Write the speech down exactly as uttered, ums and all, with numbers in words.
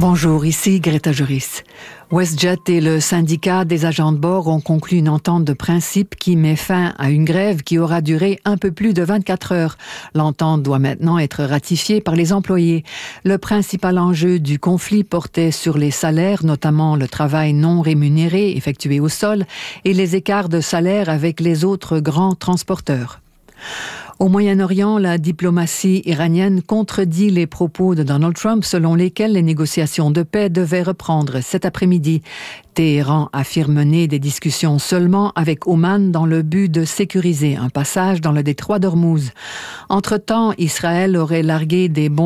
Bonjour, ici Greta Joris. WestJet et le syndicat des agents de bord ont conclu une entente de principe qui met fin à une grève qui aura duré un peu plus de vingt-quatre heures. L'entente doit maintenant être ratifiée par les employés. Le principal enjeu du conflit portait sur les salaires, notamment le travail non rémunéré effectué au sol et les écarts de salaire avec les autres grands transporteurs. Au Moyen-Orient, la diplomatie iranienne contredit les propos de Donald Trump selon lesquels les négociations de paix devaient reprendre cet après-midi. Téhéran affirme mener des discussions seulement avec Oman dans le but de sécuriser un passage dans le détroit d'Ormuz. Entre-temps, Israël aurait largué des bombes